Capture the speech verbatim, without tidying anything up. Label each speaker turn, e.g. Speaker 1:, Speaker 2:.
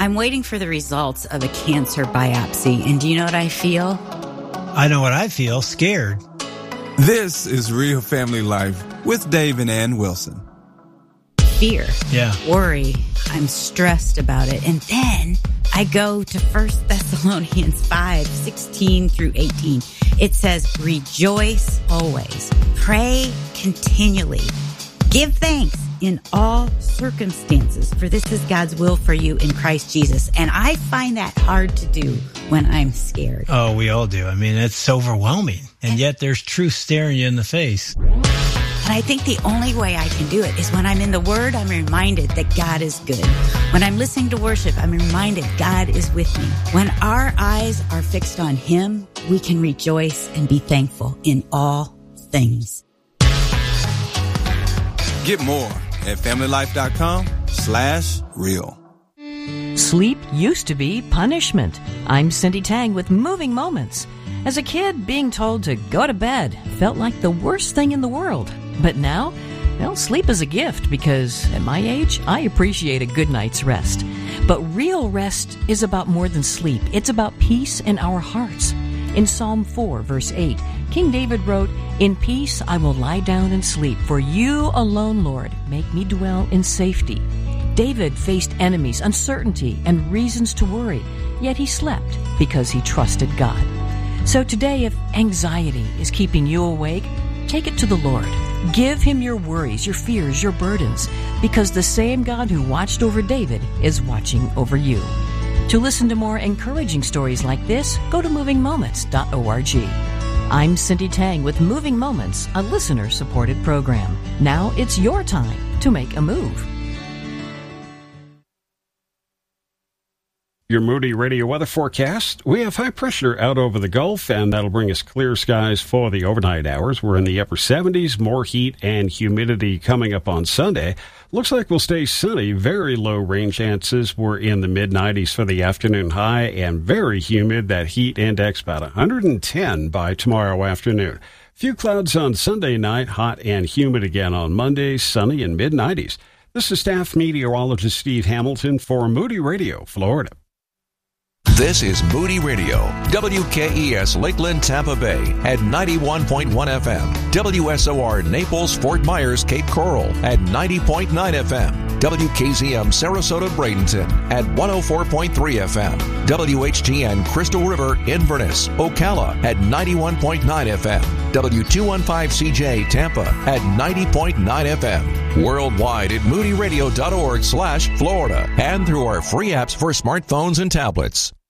Speaker 1: I'm waiting for the results of a cancer biopsy, and do you know what I feel?
Speaker 2: I know what I feel, scared.
Speaker 3: This is Real Family Life with Dave and Ann Wilson.
Speaker 1: Fear,
Speaker 2: yeah,
Speaker 1: worry, I'm stressed about it. And then I go to First Thessalonians five, sixteen through eighteen. It says, rejoice always, pray continually, give thanks in all circumstances, for this is God's will for you in Christ Jesus. And I find that hard to do when I'm scared.
Speaker 2: Oh, we all do. I mean, it's overwhelming. And yet there's truth staring you in the face.
Speaker 1: And I think the only way I can do it is when I'm in the Word, I'm reminded that God is good. When I'm listening to worship, I'm reminded God is with me. When our eyes are fixed on Him, we can rejoice and be thankful in all things.
Speaker 3: Get more at familylife.com slash real.
Speaker 4: Sleep used to be punishment. I'm Cindy Tang with Moving Moments. As a kid, being told to go to bed felt like the worst thing in the world. But now, well, sleep is a gift because at my age, I appreciate a good night's rest. But real rest is about more than sleep. It's about peace in our hearts. In Psalm four, verse eight, King David wrote, "In peace I will lie down and sleep, for you alone, Lord, make me dwell in safety." David faced enemies, uncertainty, and reasons to worry, yet he slept because he trusted God. So today, if anxiety is keeping you awake, take it to the Lord. Give Him your worries, your fears, your burdens, because the same God who watched over David is watching over you. To listen to more encouraging stories like this, go to moving moments dot org. I'm Cindy Tang with Moving Moments, a listener-supported program. Now it's your time to make a move.
Speaker 5: Your Moody Radio weather forecast. We have high pressure out over the Gulf, and that'll bring us clear skies for the overnight hours. We're in the upper seventies, more heat and humidity coming up on Sunday. Looks like we'll stay sunny. Very low rain chances. We're in the mid nineties for the afternoon high, and very humid. That heat index about one hundred ten by tomorrow afternoon. Few clouds on Sunday night, hot and humid again on Monday, sunny and mid nineties. This is staff meteorologist Steve Hamilton for Moody Radio, Florida.
Speaker 6: This is Moody Radio, W K E S Lakeland, Tampa Bay at ninety-one point one F M, W S O R Naples, Fort Myers, Cape Coral at ninety point nine F M, W K Z M Sarasota, Bradenton at one oh four point three F M, W H T N Crystal River, Inverness, Ocala at ninety-one point nine F M, W two fifteen C J Tampa at ninety point nine F M, worldwide at moody radio dot org slash Florida, and through our free apps for smartphones and tablets.